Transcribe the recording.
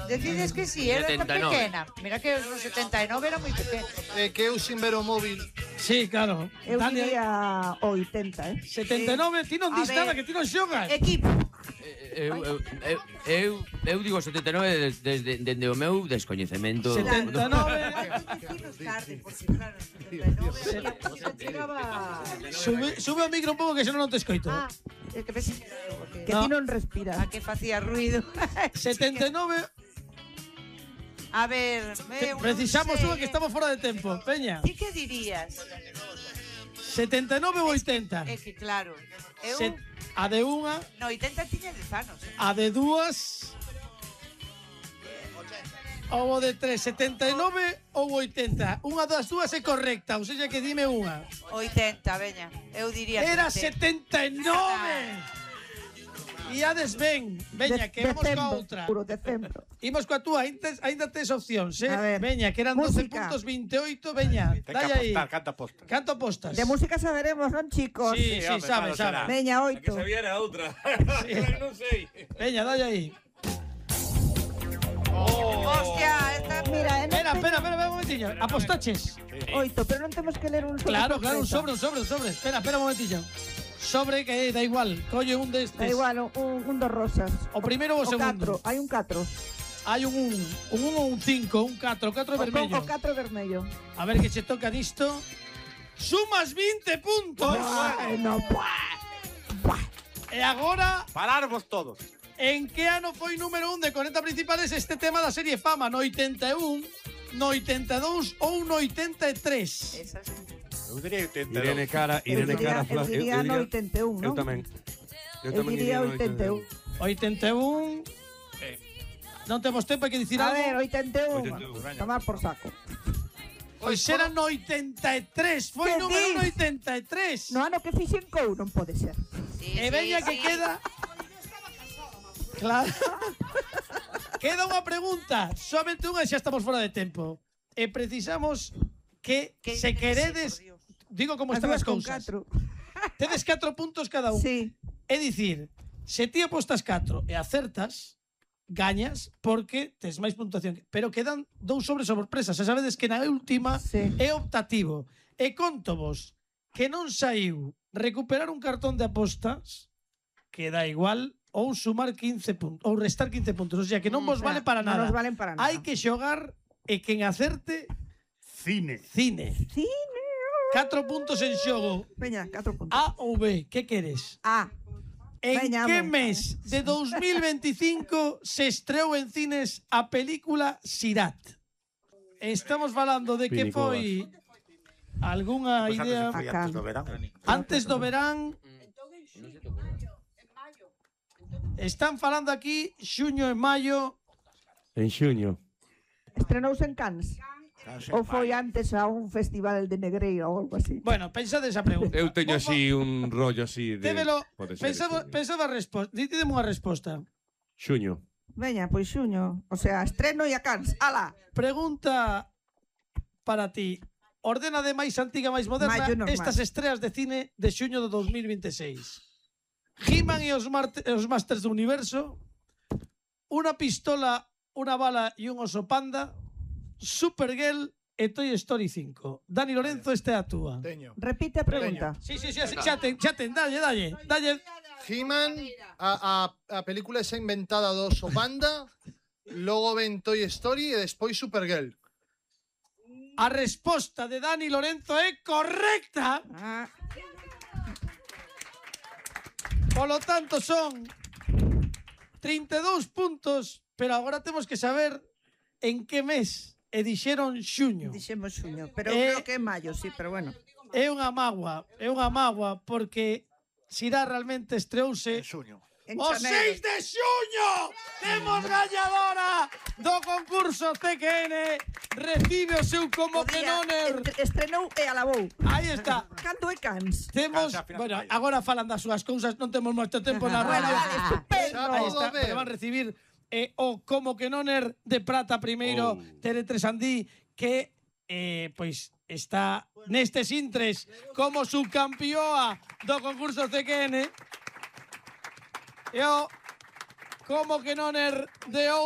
Decides que sí, era tan 79. pequena. Mira que no 79 era moi pequena. Que eu sin ver o móvil. Sí, claro. Eu Dani, diría 80, 79, ti non A dis ver. nada, que ti non xogas. Equipo. Eu digo 79 desde o meu descoñecemento. 79. Dicinos tarde, porque claro, 79 chegaba... Sube o micro un pouco que senón non te escoito. Ah, é que pensei que ti non respiras. a que facía ruido. 79. A ver, eu Precisamos non unha que estamos fora de tempo. Peña. Ti que dirías? 79 ou 80? É que claro, eu A de unha, no 80 tiña 10 anos. a de dúas ou o de 3, 79 ou 80. Unha das dúas é correcta, ou seja que dime unha. 80, veña. Eu diría Era 80. 79. E ades ben, veña, que vamos coa outra. Puro decembro. Imos coa túa, ainda tes opcións, A ver, veña, que eran 12 música. puntos 28, veña, Ten que dalle aí. apostar, canta aposta. Canto apostas? De música saberemos, non, chicos? Sí, home, sabe, claro, sabe. será. Veña, A que 8. se viera outra. Sí. Non sei. Veña, dalle aí. Hostia, esta... Mira, Espera, un momentinho. Apostaches? 8, pero non temos que ler un sobre. Claro, un sorpresa. sobre. Espera un momentillo. Sobre que da igual, colle un destes. Da igual, un dos rosas. O primeiro ou o segundo? 4, hai un 4. Hai un 1 ou un 5, un 4, 4 vermello. O 4 vermello. A ver que che toca disto. Sumas 20 puntos. No, E agora, Pararvos todos. en que ano foi número 1 de Conecta Principales este tema da serie Fama? No 81, no 82 ou no 83? Esa sí. Eu diría 82. Eu diría no 81, Eu non? tamén. Eu diría 81. 81. Non temos tempo, hai que dicir A algo. ver, 81. 81. Tomar por saco. Pois era no 83, foi Que número 1 no dis? 83. No ano que fixen cou non pode ser. Sí, E veña que sí. queda. Claro. Queda unha pregunta, somente unha e xa estamos fora de tempo. E precisamos que Que se sí, queredes, por Dios. digo como As están as dúas con cousas. 4. Tedes 4 puntos cada un. Sí. É dicir, se ti apostas 4 e acertas, gañas porque tes máis puntuación. Pero quedan 2 sobre sorpresa. Se sabedes que na última Sí. é optativo. E contovos que non saiu recuperar un cartón de apostas que dá igual ou sumar 15 puntos ou restar 15 puntos. O sea, que non vos vale para Non nada. nos valen para nada. Hai que xogar e quen acerte Cine. cine. Cine. 4 puntos en xogo. Veña, 4 puntos. A ou B, que queres? A. En Veña, que home. mes de 2025 se estreou en cines a película Sirat? Estamos falando de que Pinicobas. foi algunha Pues idea antes do verán. antes do verán. Están falando aquí xuño e maio. En xuño. Estrenouse en Cannes. Ou foi antes a un festival de Negreira ou algo así. Bueno, pensade esa pregunta. Eu teño así un rollo así de... Démelo, Pode ser, pensaba a resposta. Díteme unha resposta. Xuño. Veña, pois xuño. O sea, estreno e a Cannes. Ala. Pregunta para ti. Ordena de máis antiga máis moderna Maio normal. estas estreas de cine de xuño de 2026. He-Man e os Masters do Universo, Una pistola, una bala e un oso panda, Supergirl e Toy Story 5. Dani Lorenzo, esta é a túa. Teño. Repite a pregunta. Sí, xa ten, dalle. He-Man, a película esa inventada do oso panda, logo ven Toy Story e despois Supergirl. A resposta de Dani Lorenzo é correcta. Ah, Polo tanto, son 32 puntos, pero agora temos que saber en que mes e dixeron xuño. dixemos xuño. Pero Eh, creo que é maio, sí, pero bueno. É unha mágoa, porque Sirá realmente estreouse Xuño. En o xaneiro. 6 de xuño. Temos gañadora do concurso CQN. Recibe o seu como que Podía- noner. Estrenou e alabou. Aí está. Canto é Cannes? Temos, Cansa, final bueno, de maio. agora falan das súas cousas, non temos moito tempo na Bueno, radio. vale, estupendo. Aí está, Todo ben. pero van recibir o como que noner de prata primeiro Tere Tresandí, que pois está nestes intres como subcampioa do concurso CQN. E o como que noner de